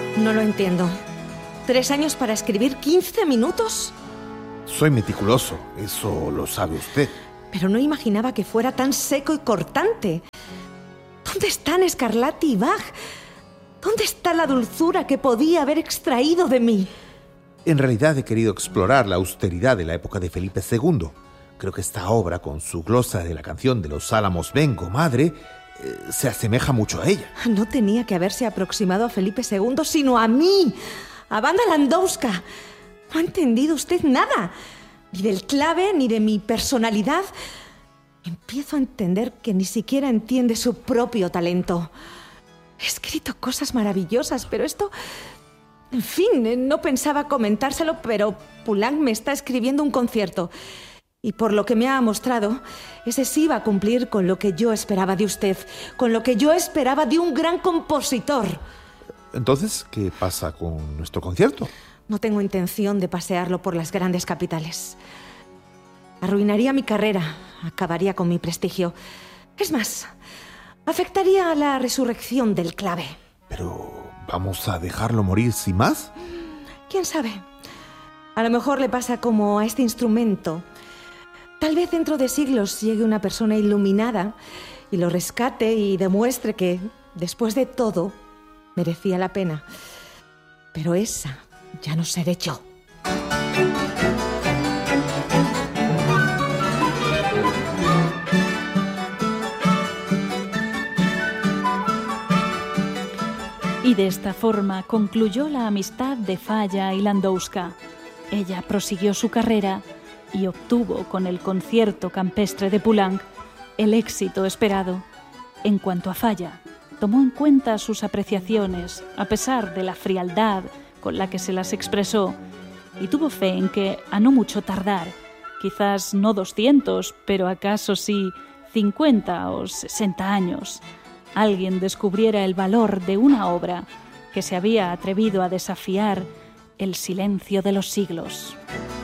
No lo entiendo. 3 años para escribir 15 minutos. Soy meticuloso, eso lo sabe usted. Pero no imaginaba que fuera tan seco y cortante. ¿Dónde están Scarlatti y Bach? ¿Dónde está la dulzura que podía haber extraído de mí? En realidad he querido explorar la austeridad de la época de Felipe II. Creo que esta obra, con su glosa de la canción de los Álamos Vengo, Madre, se asemeja mucho a ella. No tenía que haberse aproximado a Felipe II, sino a mí, a Wanda Landowska. No ha entendido usted nada, ni del clave, ni de mi personalidad. Empiezo a entender que ni siquiera entiende su propio talento. He escrito cosas maravillosas, pero esto... En fin, no pensaba comentárselo, pero Poulenc me está escribiendo un concierto. Y por lo que me ha mostrado, ese sí va a cumplir con lo que yo esperaba de usted, con lo que yo esperaba de un gran compositor. Entonces, ¿qué pasa con nuestro concierto? No tengo intención de pasearlo por las grandes capitales. Arruinaría mi carrera, acabaría con mi prestigio. Es más, afectaría a la resurrección del clave. Pero, ¿vamos a dejarlo morir sin más? ¿Quién sabe? A lo mejor le pasa como a este instrumento. Tal vez dentro de siglos llegue una persona iluminada y lo rescate y demuestre que, después de todo, merecía la pena. Pero esa ya no seré yo. Y de esta forma concluyó la amistad de Falla y Landowska. Ella prosiguió su carrera y obtuvo con el concierto campestre de Poulenc el éxito esperado. En cuanto a Falla, tomó en cuenta sus apreciaciones, a pesar de la frialdad con la que se las expresó, y tuvo fe en que, a no mucho tardar, quizás no 200, pero acaso sí 50 o 60 años, alguien descubriera el valor de una obra que se había atrevido a desafiar el silencio de los siglos.